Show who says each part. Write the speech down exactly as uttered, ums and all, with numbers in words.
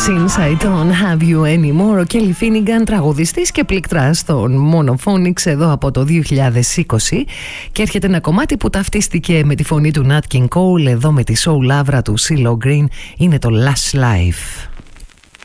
Speaker 1: Since I don't have you anymore. Ο Kelly Finnegan, τραγουδιστής και πλήκτρας στον Monophonics εδώ από το δύο χιλιάδες είκοσι, και έρχεται ένα κομμάτι που ταυτίστηκε με τη φωνή του Nat King Cole εδώ με τη soul λαύρα του CeeLo Green. Είναι το Lush Life.